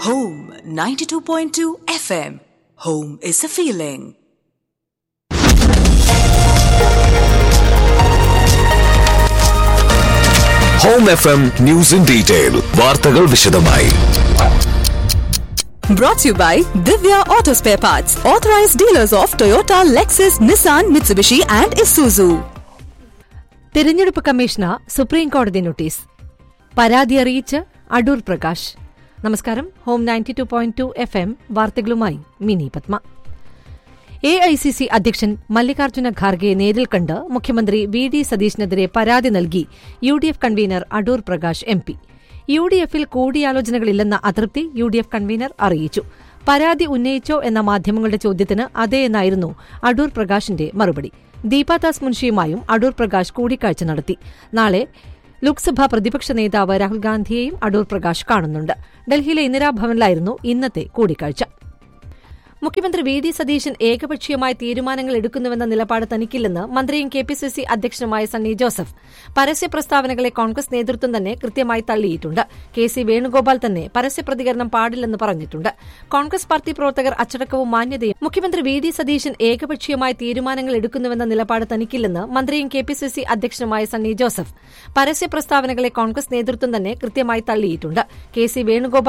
Home 92.2 FM. Home is a feeling. Home FM News in Detail. വാർത്തകൾ വിശദമായി. Brought to you by Divya Auto Spare Parts, authorized dealers of Toyota, Lexus, Nissan, Mitsubishi and Isuzu. തിരഞ്ഞെടുപ്പ് commission supreme കോടതി notice. പരാതി അറിയിച്ച് അടൂർ പ്രകാശ്. നമസ്കാരം. Home 92.2 FM വാർത്തകളുമായി mini Padma. AICC അധ്യക്ഷൻ മല്ലികാർജ്ജുന ഖാർഗെ നേരിൽ കണ്ട് മുഖ്യമന്ത്രി VD സതീശിനെതിരെ പരാതി നൽകി UDF convener Adoor Prakash MP. UDFിൽ കൂടിയാലോചനകളില്ലെന്ന അതൃപ്തി UDF കൺവീനർ അറിയിച്ചു. പരാതി ഉന്നയിച്ചോ എന്ന മാധ്യമങ്ങളുടെ ചോദ്യത്തിന് അതേ എന്നായിരുന്നു അടൂർ പ്രകാശിന്റെ മറുപടി. ദീപാദാസ് മുൻഷിയുമായും അടൂർ പ്രകാശ് കൂടിക്കാഴ്ച നടത്തി. നാളെ ലോക്സഭാ പ്രതിപക്ഷ നേതാവ് രാഹുൽ ഗാന്ധിയെയും അടൂർ പ്രകാശ് കാണുന്നുണ്ട്. ഡൽഹിയിലെ ഇന്ദിരാഭവനിലായിരുന്നു ഇന്നത്തെ കൂടിക്കാഴ്ച. മുഖ്യമന്ത്രി VD സതീശൻ ഏകപക്ഷീയമായ തീരുമാനങ്ങൾ എടുക്കുന്നുവെന്ന നിലപാട് തനിക്കില്ലെന്ന് മന്ത്രിയും KPCC അധ്യക്ഷനുമായ സണ്ണി ജോസഫ്. പരസ്യ പ്രസ്താവനകളെ കോൺഗ്രസ് നേതൃത്വം തന്നെ കൃത്യമായി തള്ളിയിട്ടുണ്ട്. KC വേണുഗോപാൽ തന്നെ പരസ്യ പ്രതികരണം പാടില്ലെന്ന് പറഞ്ഞിട്ടുണ്ട്. കോൺഗ്രസ് പാർട്ടി പ്രവർത്തകർ അച്ചടക്കവും മാന്യതയും മുഖ്യമന്ത്രി VD സതീശൻ ഏകപക്ഷീയമായ തീരുമാനങ്ങൾ എടുക്കുന്നുവെന്ന നിലപാട് തനിക്കില്ലെന്ന് മന്ത്രിയും KPCC അധ്യക്ഷനുമായ സണ്ണി ജോസഫ്. പരസ്യ പ്രസ്താവനകളെ കോൺഗ്രസ് നേതൃത്വം തന്നെ കൃത്യമായി തള്ളിയിട്ടുണ്ട്. KC വേണുഗോപാൽ